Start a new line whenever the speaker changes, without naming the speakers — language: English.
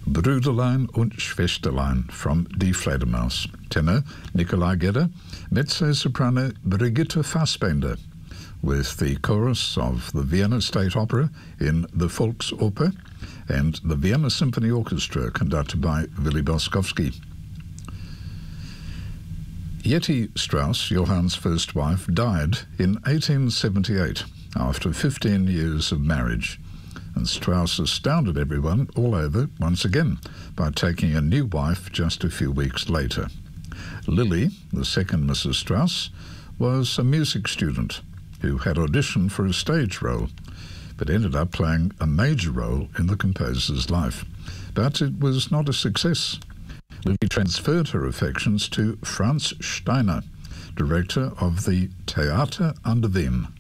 Brüderlein und Schwesterlein from Die Fledermaus. Tenor Nikolai Gedda, mezzo-soprano Brigitte Fassbender, with the chorus of the Vienna State Opera in the Volksoper and the Vienna Symphony Orchestra conducted by Willy Boskowski. Yeti Strauss, Johann's first wife, died in 1878 after 15 years of marriage, and Strauss astounded everyone all over once again by taking a new wife just a few weeks later. Lily, the second Mrs. Strauss, was a music student who had auditioned for a stage role, but ended up playing a major role in the composer's life. But it was not a success. Lily transferred her affections to Franz Steiner, director of the Theater an der Wien.